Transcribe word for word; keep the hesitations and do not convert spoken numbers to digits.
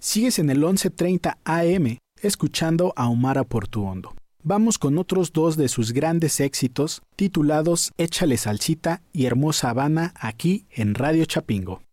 Sigues en el once treinta A M, escuchando a Omar Portuondo. Vamos con otros dos de sus grandes éxitos, titulados Échale Salsita y Hermosa Habana, aquí en Radio Chapingo.